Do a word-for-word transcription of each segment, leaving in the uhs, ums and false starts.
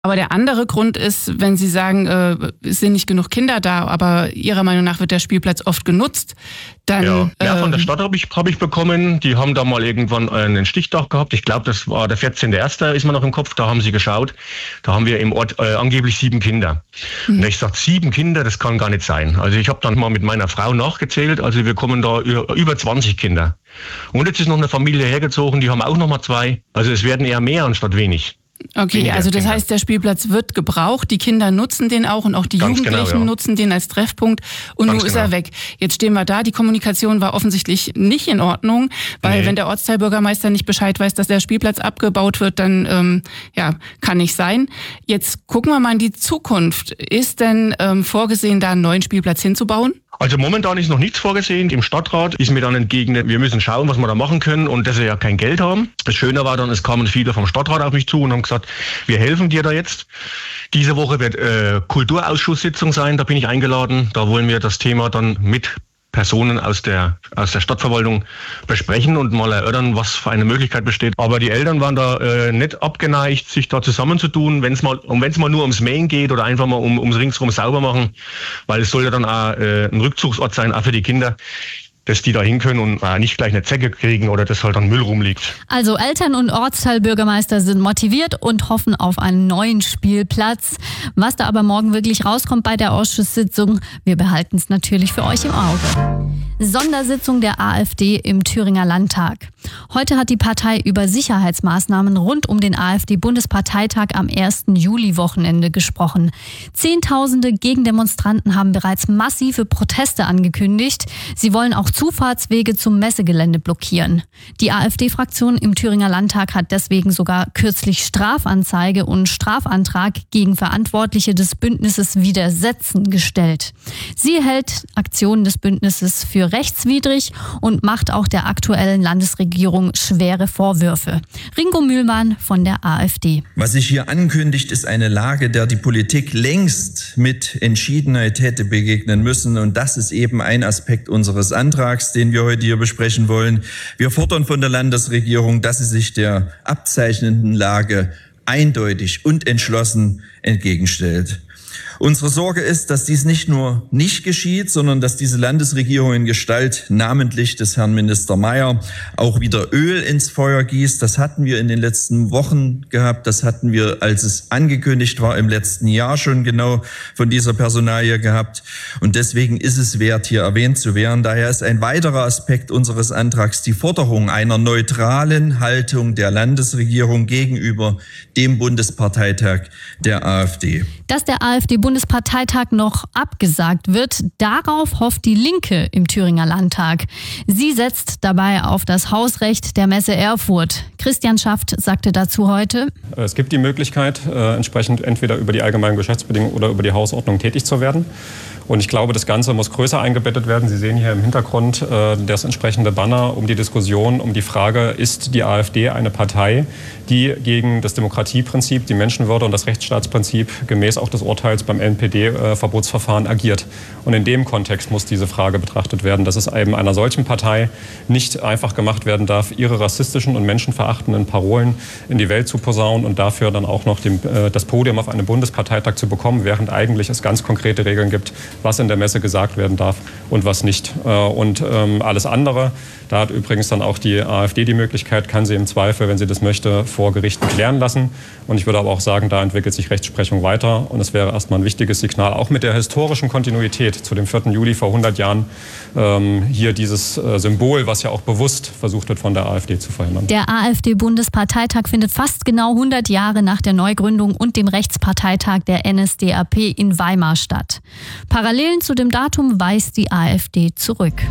Aber der andere Grund ist, wenn Sie sagen, äh, es sind nicht genug Kinder da, aber Ihrer Meinung nach wird der Spielplatz oft genutzt, dann... Ja, ja äh, von der Stadt habe ich, hab ich bekommen. Die haben da mal irgendwann einen Stichtag gehabt. Ich glaube, das war der vierzehnte erste ist mir noch im Kopf. Da haben sie geschaut. Da haben wir im Ort äh, angeblich sieben Kinder. Mhm. Und ich sage, sieben Kinder, das kann gar nicht sein. Also ich habe dann mal mit meiner Frau nachgezählt. Also wir kommen da über zwanzig Kinder. Und jetzt ist noch eine Familie hergezogen, die haben auch noch mal zwei. Also es werden eher mehr anstatt wenig. Okay, Weniger also das Kinder. heißt, der Spielplatz wird gebraucht, die Kinder nutzen den auch und auch die Ganz Jugendlichen genau, ja. nutzen den als Treffpunkt und Ganz nun ist genau. er weg. Jetzt stehen wir da, die Kommunikation war offensichtlich nicht in Ordnung, weil nee. wenn der Ortsteilbürgermeister nicht Bescheid weiß, dass der Spielplatz abgebaut wird, dann ähm, ja, kann nicht sein. Jetzt gucken wir mal in die Zukunft. Ist denn ähm, vorgesehen, da einen neuen Spielplatz hinzubauen? Also momentan ist noch nichts vorgesehen. Im Stadtrat ist mir dann entgegnet, wir müssen schauen, was wir da machen können und dass wir ja kein Geld haben. Das Schöne war dann, es kamen viele vom Stadtrat auf mich zu und haben gesagt, wir helfen dir da jetzt. Diese Woche wird äh, Kulturausschusssitzung sein, da bin ich eingeladen. Da wollen wir das Thema dann mit Personen aus der aus der Stadtverwaltung besprechen und mal erörtern, was für eine Möglichkeit besteht. Aber die Eltern waren da äh, nicht abgeneigt, sich da zusammenzutun, wenn es mal und wenn es mal nur ums Mähen geht oder einfach mal um ums ringsherum sauber machen, weil es soll ja dann auch äh, ein Rückzugsort sein, auch für die Kinder, dass die da hin können und äh, nicht gleich eine Zecke kriegen oder dass halt dann Müll rumliegt. Also Eltern und Ortsteilbürgermeister sind motiviert und hoffen auf einen neuen Spielplatz. Was da aber morgen wirklich rauskommt bei der Ausschusssitzung, wir behalten es natürlich für euch im Auge. Sondersitzung der AfD im Thüringer Landtag. Heute hat die Partei über Sicherheitsmaßnahmen rund um den AfD-Bundesparteitag am ersten Juli-Wochenende gesprochen. Zehntausende Gegendemonstranten haben bereits massive Proteste angekündigt. Sie wollen auch Zufahrtswege zum Messegelände blockieren. Die AfD-Fraktion im Thüringer Landtag hat deswegen sogar kürzlich Strafanzeige und Strafantrag gegen Verantwortliche des Bündnisses Widersetzen gestellt. Sie hält Aktionen des Bündnisses für rechtswidrig und macht auch der aktuellen Landesregierung schwere Vorwürfe. Ringo Mühlmann von der AfD. Was sich hier ankündigt, ist eine Lage, der die Politik längst mit Entschiedenheit hätte begegnen müssen. Und das ist eben ein Aspekt unseres Antrags, den wir heute hier besprechen wollen. Wir fordern von der Landesregierung, dass sie sich der abzeichnenden Lage eindeutig und entschlossen entgegenstellt. Unsere Sorge ist, dass dies nicht nur nicht geschieht, sondern dass diese Landesregierung in Gestalt namentlich des Herrn Minister Mayer auch wieder Öl ins Feuer gießt. Das hatten wir in den letzten Wochen gehabt. Das hatten wir, als es angekündigt war, im letzten Jahr schon genau von dieser Personalie gehabt. Und deswegen ist es wert, hier erwähnt zu werden. Daher ist ein weiterer Aspekt unseres Antrags die Forderung einer neutralen Haltung der Landesregierung gegenüber dem Bundesparteitag der AfD. Dass der AfD-Bundesparteitag noch abgesagt wird, darauf hofft die Linke im Thüringer Landtag. Sie setzt dabei auf das Hausrecht der Messe Erfurt. Christian Schaft sagte dazu heute: Es gibt die Möglichkeit, äh, entsprechend entweder über die allgemeinen Geschäftsbedingungen oder über die Hausordnung tätig zu werden. Und ich glaube, das Ganze muss größer eingebettet werden. Sie sehen hier im Hintergrund äh, das entsprechende Banner um die Diskussion, um die Frage, ist die AfD eine Partei, die gegen das Demokratieprinzip, die Menschenwürde und das Rechtsstaatsprinzip gemäß auch des Urteils beim N P D-Verbotsverfahren agiert. Und in dem Kontext muss diese Frage betrachtet werden, dass es eben einer solchen Partei nicht einfach gemacht werden darf, ihre rassistischen und menschenverachtenden Parolen in die Welt zu posaunen und dafür dann auch noch dem, äh, das Podium auf einem Bundesparteitag zu bekommen, während eigentlich es ganz konkrete Regeln gibt, was in der Messe gesagt werden darf und was nicht. Und ähm, alles andere, da hat übrigens dann auch die AfD die Möglichkeit, kann sie im Zweifel, wenn sie das möchte, vor Gerichten klären lassen. Und ich würde aber auch sagen, da entwickelt sich Rechtsprechung weiter. Und es wäre erstmal ein wichtiges Signal, auch mit der historischen Kontinuität zu dem vierten Juli vor hundert Jahren, ähm, hier dieses äh, Symbol, was ja auch bewusst versucht wird, von der AfD zu verhindern. Der AfD-Bundesparteitag findet fast genau hundert Jahre nach der Neugründung und dem Rechtsparteitag der N S D A P in Weimar statt. Parallelen zu dem Datum weist die AfD zurück.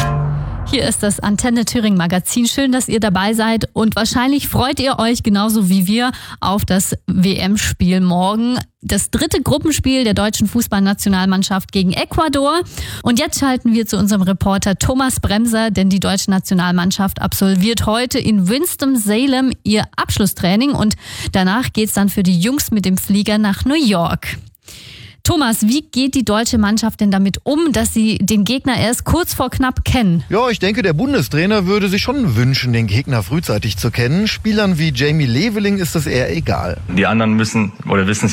Hier ist das Antenne Thüringen Magazin. Schön, dass ihr dabei seid und wahrscheinlich freut ihr euch genauso wie wir auf das W M-Spiel morgen. Das dritte Gruppenspiel der deutschen Fußballnationalmannschaft gegen Ecuador. Und jetzt schalten wir zu unserem Reporter Thomas Bremser, denn die deutsche Nationalmannschaft absolviert heute in Winston-Salem ihr Abschlusstraining und danach geht's dann für die Jungs mit dem Flieger nach New York. Thomas, wie geht die deutsche Mannschaft denn damit um, dass sie den Gegner erst kurz vor knapp kennen? Ja, ich denke, der Bundestrainer würde sich schon wünschen, den Gegner frühzeitig zu kennen. Spielern wie Jamie Leveling ist das eher egal. Die anderen müssen oder wissen